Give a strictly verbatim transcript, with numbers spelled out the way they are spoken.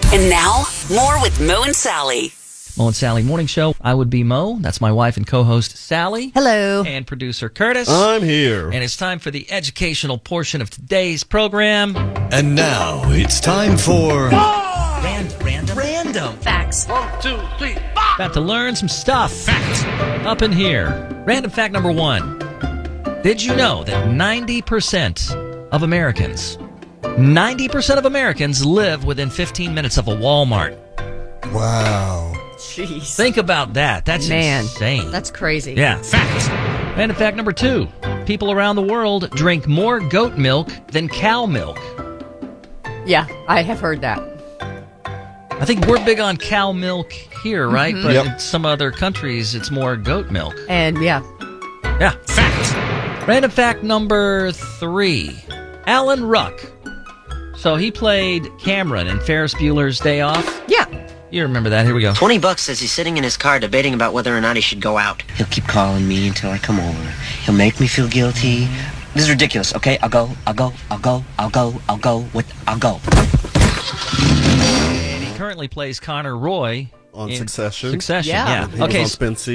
And now, more with Mo and Sally. Mo and Sally Morning Show. I would be Mo. That's my wife and co-host Sally. Hello. And producer Curtis. I'm here. And it's time for the educational portion of today's program. And now it's time for... Random. Random. Random. Facts. One, two, three, About to learn some stuff. Fact. Up in here. Random fact number one. Did you know that ninety percent of Americans, ninety percent of Americans live within fifteen minutes of a Walmart? Wow. Jeez. Think about that. That's Man, insane. That's crazy. Yeah. Fact. Random fact number two. People around the world drink more goat milk than cow milk. Yeah, I have heard that. I think we're big on cow milk here, right? Mm-hmm. But Yep. in some other countries, it's more goat milk. And yeah. Yeah. Fact. Random fact number three. Alan Ruck. So he played Cameron in Ferris Bueller's Day Off. Yeah. You remember that. Here we go. Twenty bucks says he's sitting in his car debating about whether or not he should go out. He'll keep calling me until I come over. He'll make me feel guilty. This is ridiculous, okay? I'll go, I'll go, I'll go, I'll go, I'll go, with, I'll go. And he currently plays Connor Roy On in Succession. Succession, Yeah. yeah. He was Okay, on so- Spin City.